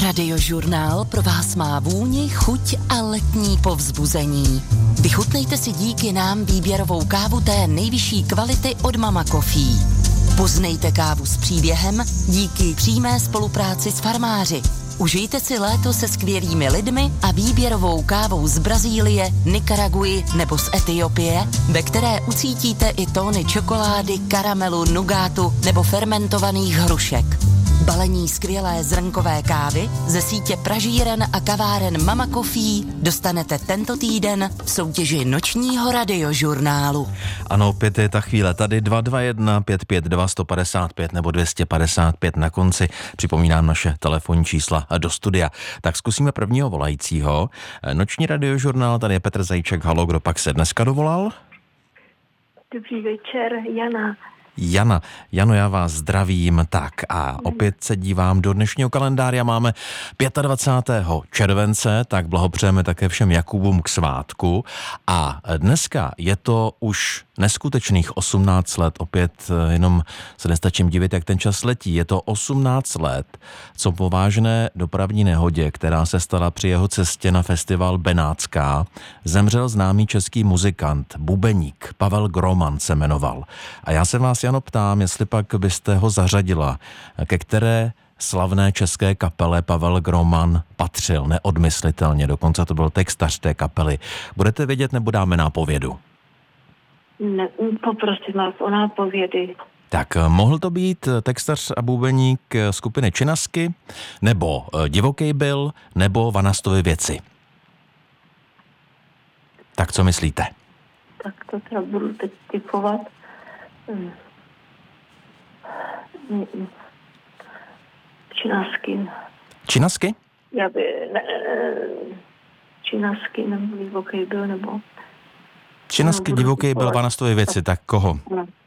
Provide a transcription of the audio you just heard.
Radiožurnál pro vás má vůni, chuť a letní povzbuzení. Vychutnejte si díky nám výběrovou kávu té nejvyšší kvality od Mama Coffee. Poznejte kávu s příběhem díky přímé spolupráci s farmáři. Užijte si léto se skvělými lidmi a výběrovou kávou z Brazílie, Nikaraguji nebo z Etiopie, ve které ucítíte i tóny čokolády, karamelu, nugátu nebo fermentovaných hrušek. Balení skvělé zrnkové kávy ze sítě pražíren a kaváren Mama Coffee dostanete tento týden v soutěži nočního radiožurnálu. Ano, opět je ta chvíle tady 221 552 155 nebo 255 na konci. Připomínám naše telefonní čísla do studia. Tak zkusíme prvního volajícího. Noční radiožurnál, tady je Petr Zajíček. Halo, kdo pak se dneska dovolal? Dobrý večer, Jana. Jano, já vás zdravím. Tak a opět se dívám do dnešního kalendáře. Máme 25. července, tak blahopřejeme také všem Jakubům k svátku. A dneska je to už neskutečných 18 let. Opět jenom se nestačím divit, jak ten čas letí. Je to 18 let, co po vážné dopravní nehodě, která se stala při jeho cestě na festival Benátská, zemřel známý český muzikant, bubeník, Pavel Groman se jmenoval. A já se vás, Jano, ptám, jestli pak byste ho zařadila, ke které slavné české kapele Pavel Groman patřil neodmyslitelně, dokonce to byl textař té kapely. Budete vědět, nebo dáme nápovědu? Ne, poprosím vás o nápovědy. Tak mohl to být textař a bubeník skupiny Činasky, nebo Divokej byl, nebo Vanastovy věci. Tak co myslíte? Tak to třeba budu teď typovat. Činasky? Já by... Činasky nebo Divokej byl, nebo... Činasky, Divokej byl, Vanastovy věci, tak koho?